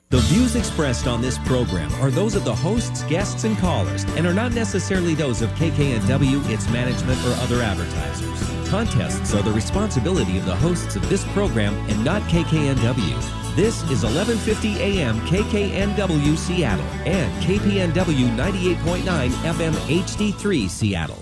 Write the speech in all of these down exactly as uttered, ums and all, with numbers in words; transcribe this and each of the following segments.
The views expressed on this program are those of the hosts, guests, and callers and are not necessarily those of K K N W, its management, or other advertisers. Contests are the responsibility of the hosts of this program and not K K N W. This is eleven fifty A M K K N W Seattle and K P N W ninety-eight point nine F M H D three Seattle.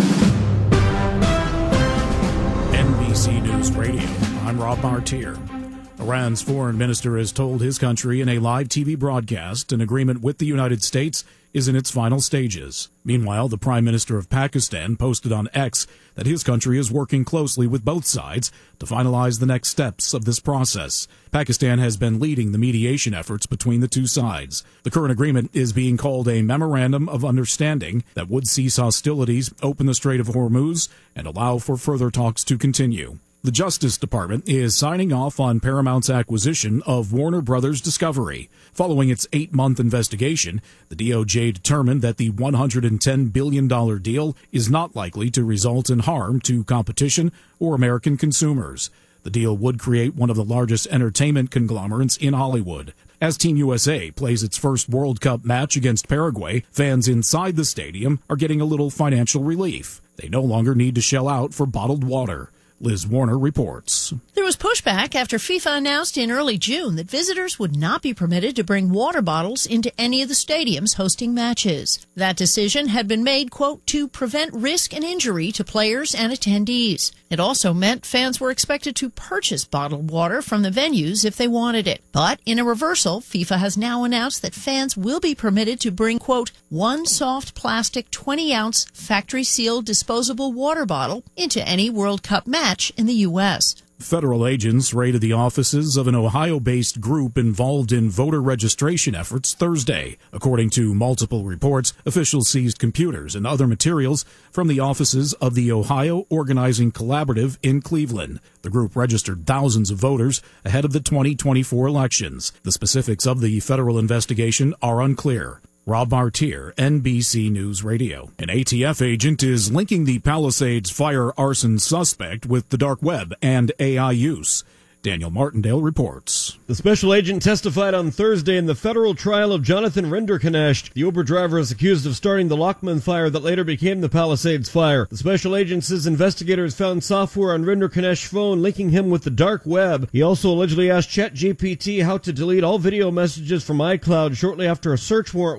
N B C News Radio, I'm Rob Martier. Iran's foreign minister has told his country in a live T V broadcast an agreement with the United States is in its final stages. Meanwhile, the Prime Minister of Pakistan posted on X that his country is working closely with both sides to finalize the next steps of this process. Pakistan has been leading the mediation efforts between the two sides. The current agreement is being called a Memorandum of Understanding that would cease hostilities, open the Strait of Hormuz, and allow for further talks to continue. The Justice Department is signing off on Paramount's acquisition of Warner Brothers Discovery. Following its eight-month investigation, the D O J determined that the one hundred ten billion dollars deal is not likely to result in harm to competition or American consumers. The deal would create one of the largest entertainment conglomerates in Hollywood. As Team U S A plays its first World Cup match against Paraguay, fans inside the stadium are getting a little financial relief. They no longer need to shell out for bottled water. Liz Warner reports. There was pushback after FIFA announced in early June that visitors would not be permitted to bring water bottles into any of the stadiums hosting matches. That decision had been made, quote, to prevent risk and injury to players and attendees. It also meant fans were expected to purchase bottled water from the venues if they wanted it. But in a reversal, FIFA has now announced that fans will be permitted to bring, quote, one soft plastic twenty-ounce factory-sealed disposable water bottle into any World Cup match in the U S Federal agents raided the offices of an Ohio-based group involved in voter registration efforts Thursday. According to multiple reports, officials seized computers and other materials from the offices of the Ohio Organizing Collaborative in Cleveland. The group registered thousands of voters ahead of the twenty twenty-four elections. The specifics of the federal investigation are unclear. Rob Martier, N B C News Radio. An A T F agent is linking the Palisades fire arson suspect with the dark web and A I use. Daniel Martindale reports. The special agent testified on Thursday in the federal trial of Jonathan Rinderknecht. The Uber driver is accused of starting the Lockman fire that later became the Palisades fire. The special agent says investigators found software on Rinderknecht's phone linking him with the dark web. He also allegedly asked ChatGPT how to delete all video messages from iCloud shortly after a search warrant